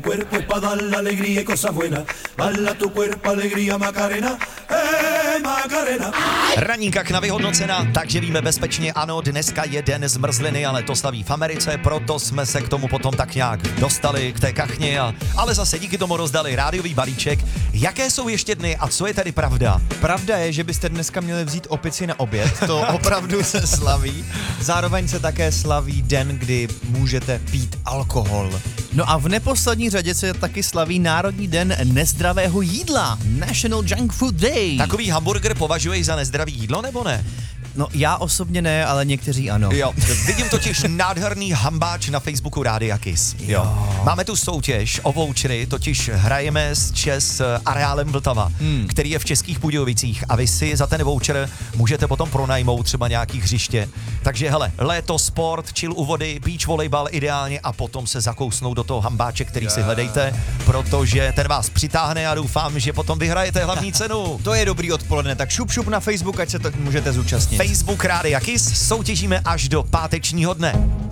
Cuerpo es para dar la alegría y cosas buenas. Bala tu cuerpo, alegría, Macarena. Macarena. Raníkak na vyhodnocena, takže víme bezpečně ano, dneska je den zmrzliny, ale to slaví v Americe, proto jsme se k tomu potom tak nějak dostali k té kachně, ale zase díky tomu rozdali rádiový balíček. Jaké jsou ještě dny a co je tady pravda? Pravda je, že byste dneska měli vzít opici na oběd, to opravdu se slaví. Zároveň se také slaví den, kdy můžete pít alkohol. No a v neposlední řadě se taky slaví Národní den nezdravého jídla, National Junk Food Day. Takový hamburger považuješ za nezdravý jídlo nebo ne? No já osobně ne, ale někteří ano. Jo, vidím totiž nádherný hambáč na Facebooku Rádia Kiss. Jo. Máme tu soutěž o vouchery, totiž hrajeme s ČES areálem Vltava, který je v Českých Budějovicích a vy si za ten voucher můžete potom pronajmout třeba nějaký hřiště. Takže hele, léto, sport, chill u vody, beach volejbal ideálně a potom se zakousnout do toho hambáče, který si hledejte, protože ten vás přitáhne a doufám, že potom vyhrajete hlavní cenu. To je dobrý odpoledne, tak šup na Facebook, ať se to můžete zúčastnit. Facebook Rádia Kiss soutěžíme až do pátečního dne.